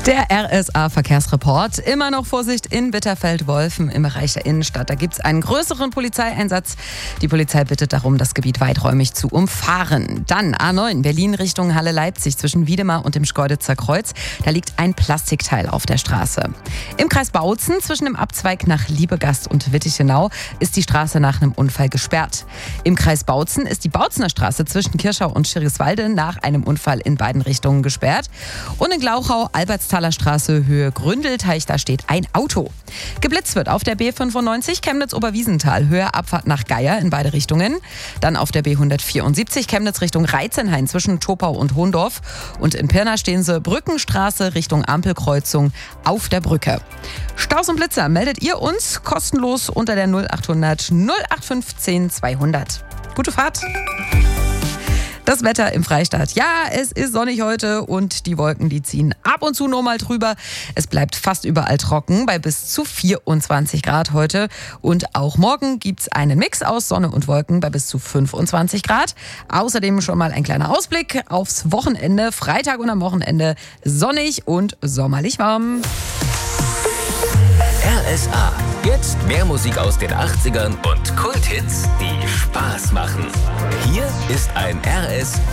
Der RSA-Verkehrsreport. Immer noch Vorsicht in Bitterfeld-Wolfen im Bereich der Innenstadt. Da gibt es einen größeren Polizeieinsatz. Die Polizei bittet darum, das Gebiet weiträumig zu umfahren. Dann A9 Berlin Richtung Halle-Leipzig zwischen Wiedemar und dem Schkeuditzer Kreuz. Da liegt ein Plastikteil auf der Straße. Im Kreis Bautzen zwischen dem Abzweig nach Liebegast und Wittichenau ist die Straße nach einem Unfall gesperrt. Im Kreis Bautzen ist die Bautzener Straße zwischen Kirschau und Schirgiswalde nach einem Unfall in beiden Richtungen gesperrt. Und in Glauchau Albertsthaler Straße Höhe Gründelteich, da steht ein Auto. Geblitzt wird auf der B95 Chemnitz-Oberwiesenthal, Höhe Abfahrt nach Geier in beide Richtungen. Dann auf der B174 Chemnitz Richtung Reitzenhain zwischen Topau und Hohndorf. Und in Pirna stehen sie Brückenstraße Richtung Ampelkreuzung auf der Brücke. Staus und Blitzer meldet ihr uns kostenlos unter der 0800 0815 200. Gute Fahrt! Das Wetter im Freistaat. Ja, es ist sonnig heute und die Wolken, die ziehen ab und zu nur mal drüber. Es bleibt fast überall trocken bei bis zu 24 Grad heute. Und auch morgen gibt's einen Mix aus Sonne und Wolken bei bis zu 25 Grad. Außerdem schon mal ein kleiner Ausblick aufs Wochenende. Freitag und am Wochenende sonnig und sommerlich warm. RSA. Jetzt mehr Musik aus den 80ern und Kulthits, die Spaß machen. Hier ist ein RSA